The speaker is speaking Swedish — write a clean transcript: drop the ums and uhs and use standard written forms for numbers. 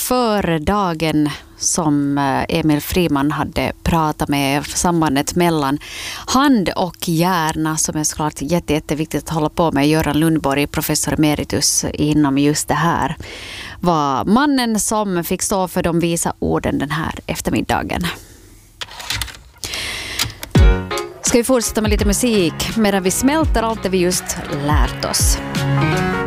före dagen som Emil Friman hade pratat med, sambandet mellan hand och hjärna, som är såklart jätteviktigt att hålla på med. Göran Lundborg, professor emeritus inom just det här, var mannen som fick stå för de visa orden den här eftermiddagen. Ska vi fortsätta med lite musik medan vi smälter allt det vi just lärt oss.